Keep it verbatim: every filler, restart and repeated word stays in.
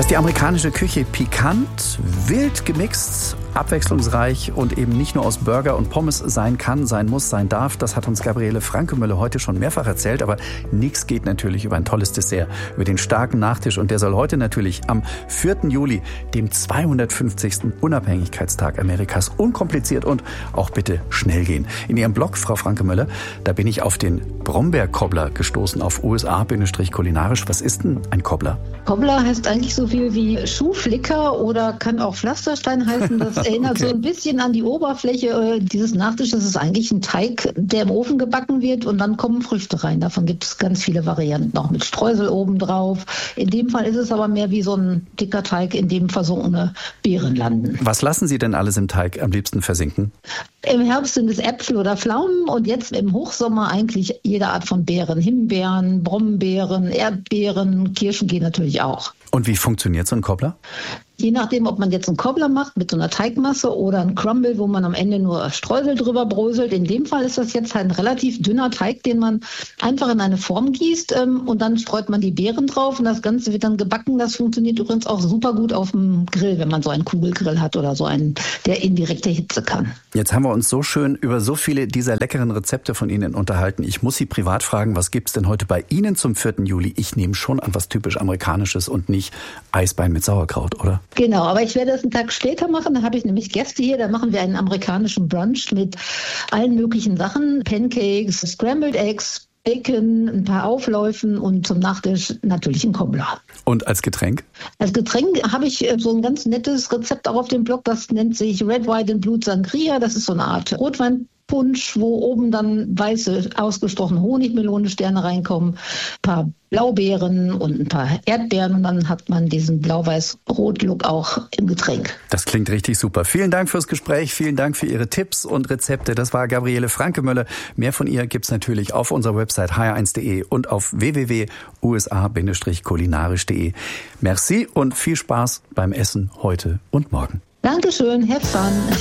Dass die amerikanische Küche pikant, wild gemixt, abwechslungsreich und eben nicht nur aus Burger und Pommes sein kann, sein muss, sein darf, das hat uns Gabriele Frankemöller heute schon mehrfach erzählt. Aber nichts geht natürlich über ein tolles Dessert, über den starken Nachtisch. Und der soll heute natürlich am vierten Juli, dem zweihundertfünfzigsten Unabhängigkeitstag Amerikas, unkompliziert und auch bitte schnell gehen. In Ihrem Blog, Frau Frankemöller, da bin ich auf den Brombeerkobbler gestoßen, auf U S A-kulinarisch. Was ist denn ein Kobbler? Kobbler heißt eigentlich so viel wie Schuhflicker oder kann auch Pflasterstein heißen. Das erinnert okay. so ein bisschen an die Oberfläche dieses Nachtisches. Das ist eigentlich ein Teig, der im Ofen gebacken wird und dann kommen Früchte rein. Davon gibt es ganz viele Varianten, auch mit Streusel oben drauf. In dem Fall ist es aber mehr wie so ein dicker Teig, in dem versunkene Beeren landen. Was lassen Sie denn alles im Teig am liebsten versinken? Im Herbst sind es Äpfel oder Pflaumen und jetzt im Hochsommer eigentlich jede Art von Beeren. Himbeeren, Brombeeren, Erdbeeren, Kirschen gehen natürlich auch. Und wie funktioniert so ein Kobbler? Je nachdem, ob man jetzt einen Kobbler macht mit so einer Teigmasse oder einen Crumble, wo man am Ende nur Streusel drüber bröselt. In dem Fall ist das jetzt ein relativ dünner Teig, den man einfach in eine Form gießt ähm, und dann streut man die Beeren drauf und das Ganze wird dann gebacken. Das funktioniert übrigens auch super gut auf dem Grill, wenn man so einen Kugelgrill hat oder so einen, der indirekte Hitze kann. Jetzt haben wir uns so schön über so viele dieser leckeren Rezepte von Ihnen unterhalten. Ich muss Sie privat fragen, was gibt's denn heute bei Ihnen zum vierten Juli? Ich nehme schon an was typisch Amerikanisches und nicht Eisbein mit Sauerkraut, oder? Genau, aber ich werde das einen Tag später machen. Da habe ich nämlich Gäste hier. Da machen wir einen amerikanischen Brunch mit allen möglichen Sachen. Pancakes, Scrambled Eggs, Bacon, ein paar Aufläufen und zum Nachtisch natürlich ein Kobbler. Und als Getränk? Als Getränk habe ich so ein ganz nettes Rezept auch auf dem Blog. Das nennt sich Red, White and Blue Sangria. Das ist so eine Art Rotwein. Punsch, wo oben dann weiße, ausgestochene Honigmelonensterne reinkommen, ein paar Blaubeeren und ein paar Erdbeeren und dann hat man diesen blau-weiß-rot-Look auch im Getränk. Das klingt richtig super. Vielen Dank fürs Gespräch, vielen Dank für Ihre Tipps und Rezepte. Das war Gabriele Frankemöller. Mehr von ihr gibt's natürlich auf unserer Website h r eins punkt d e und auf w w w punkt u s a kulinarisch punkt d e. Merci und viel Spaß beim Essen heute und morgen. Dankeschön, have fun.